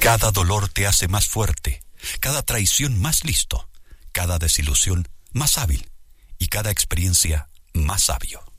Cada dolor te hace más fuerte, cada traición más listo, cada desilusión más hábil y cada experiencia más sabio.